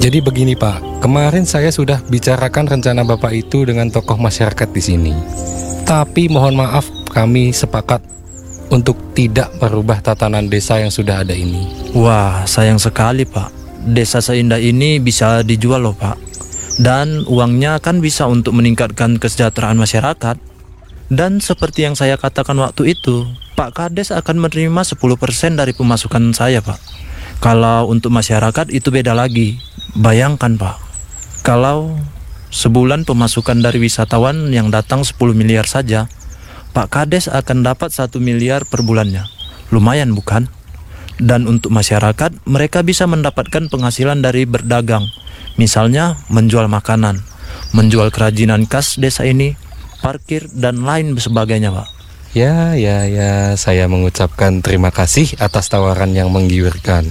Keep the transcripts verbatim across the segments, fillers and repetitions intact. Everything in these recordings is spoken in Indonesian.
Jadi begini Pak, kemarin saya sudah bicarakan rencana Bapak itu dengan tokoh masyarakat di sini. Tapi mohon maaf, kami sepakat untuk tidak merubah tatanan desa yang sudah ada ini. Wah, sayang sekali Pak. Desa seindah ini bisa dijual loh Pak. Dan uangnya kan bisa untuk meningkatkan kesejahteraan masyarakat. Dan seperti yang saya katakan waktu itu, Pak Kades akan menerima sepuluh persen dari pemasukan saya Pak. Kalau untuk masyarakat itu beda lagi. Bayangkan Pak, kalau sebulan pemasukan dari wisatawan yang datang sepuluh miliar saja, Pak Kades akan dapat satu miliar per bulannya. Lumayan bukan? Dan untuk masyarakat, mereka bisa mendapatkan penghasilan dari berdagang. Misalnya menjual makanan, menjual kerajinan khas desa ini, parkir, dan lain sebagainya Pak. Ya, ya, ya, saya mengucapkan terima kasih atas tawaran yang menggiurkan.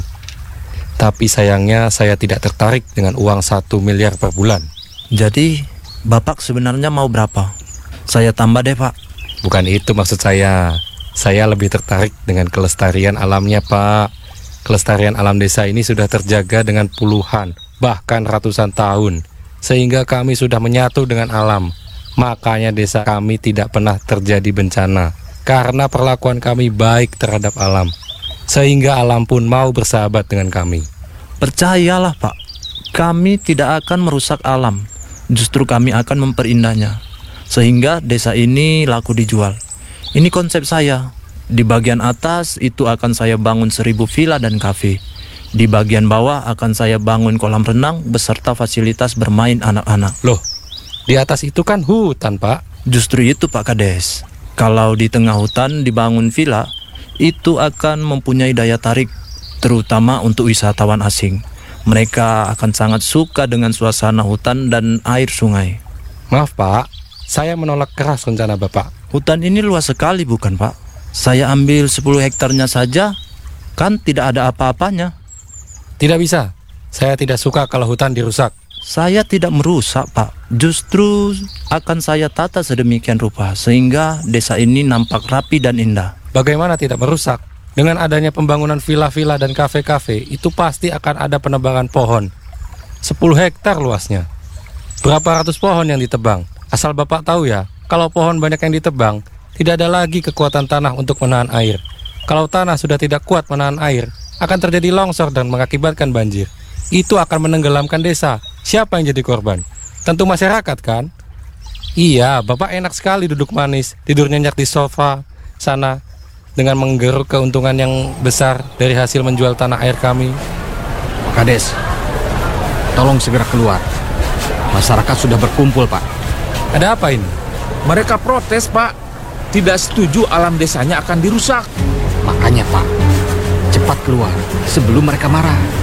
Tapi sayangnya saya tidak tertarik dengan uang satu miliar per bulan. Jadi, Bapak sebenarnya mau berapa? Saya tambah deh Pak. Bukan itu maksud saya. Saya lebih tertarik dengan kelestarian alamnya Pak. Kelestarian alam desa ini sudah terjaga dengan puluhan, bahkan ratusan tahun. Sehingga kami sudah menyatu dengan alam. Makanya desa kami tidak pernah terjadi bencana. Karena perlakuan kami baik terhadap alam. Sehingga alam pun mau bersahabat dengan kami. Percayalah Pak, kami tidak akan merusak alam. Justru kami akan memperindahnya. Sehingga desa ini laku dijual. Ini konsep saya. Di bagian atas itu akan saya bangun seribu villa dan kafe. Di bagian bawah akan saya bangun kolam renang beserta fasilitas bermain anak-anak. Loh, di atas itu kan hutan Pak. Justru itu Pak Kades. Kalau di tengah hutan dibangun villa, itu akan mempunyai daya tarik, terutama untuk wisatawan asing. Mereka akan sangat suka dengan suasana hutan dan air sungai. Maaf Pak, saya menolak keras rencana Bapak. Hutan ini luas sekali bukan Pak? Saya ambil sepuluh hektarnya saja, kan tidak ada apa-apanya. Tidak bisa, saya tidak suka kalau hutan dirusak. Saya tidak merusak Pak, justru akan saya tata sedemikian rupa sehingga desa ini nampak rapi dan indah. Bagaimana tidak merusak? Dengan adanya pembangunan villa-villa dan kafe-kafe, itu pasti akan ada penebangan pohon. sepuluh hektar luasnya. Berapa ratus pohon yang ditebang? Asal Bapak tahu ya, kalau pohon banyak yang ditebang, tidak ada lagi kekuatan tanah untuk menahan air. Kalau tanah sudah tidak kuat menahan air, akan terjadi longsor dan mengakibatkan banjir. Itu akan menenggelamkan desa. Siapa yang jadi korban? Tentu masyarakat kan? Iya, Bapak enak sekali duduk manis, tidur nyenyak di sofa sana, dengan menggeruk keuntungan yang besar dari hasil menjual tanah air kami. Pak Kades, tolong segera keluar. Masyarakat sudah berkumpul Pak. Ada apa ini? Mereka protes Pak, tidak setuju alam desanya akan dirusak. Makanya Pak, cepat keluar sebelum mereka marah.